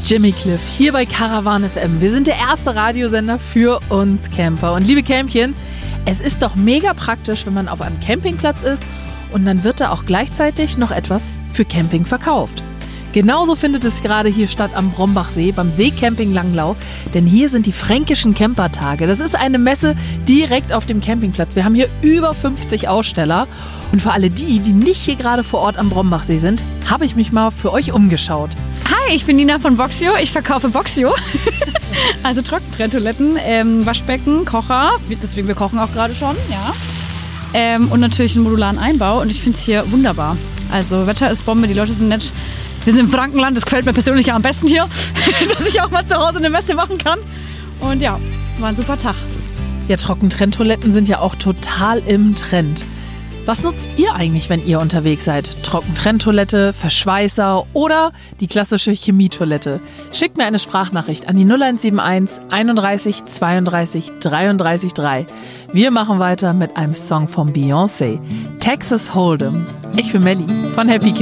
Jimmy Cliff hier bei Caravan FM. Wir sind der erste Radiosender für uns Camper. Und liebe Campchens, es ist doch mega praktisch, wenn man auf einem Campingplatz ist und dann wird da auch gleichzeitig noch etwas für Camping verkauft. Genauso findet es gerade hier statt am Brombachsee beim Seecamping Langlau, denn hier sind die Fränkischen Campertage. Das ist eine Messe direkt auf dem Campingplatz. Wir haben hier über 50 Aussteller und für alle die nicht hier gerade vor Ort am Brombachsee sind, habe ich mich mal für euch umgeschaut. Hi, ich bin Nina von Boxio. Ich verkaufe Boxio. Also Trockentrenntoiletten, Waschbecken, Kocher. Deswegen, wir kochen auch gerade schon, ja. Und natürlich einen modularen Einbau. Und ich finde es hier wunderbar. Also Wetter ist Bombe, die Leute sind nett. Wir sind im Frankenland, das gefällt mir persönlich am besten hier, dass ich auch mal zu Hause eine Messe machen kann. Und ja, war ein super Tag. Ja, Trockentrenntoiletten sind ja auch total im Trend. Was nutzt ihr eigentlich, wenn ihr unterwegs seid? Trockentrenntoilette, Verschweißer oder die klassische Chemietoilette? Schickt mir eine Sprachnachricht an die 0171 31 32 33 3. Wir machen weiter mit einem Song von Beyoncé, Texas Hold'em. Ich bin Melli von Happy Camp.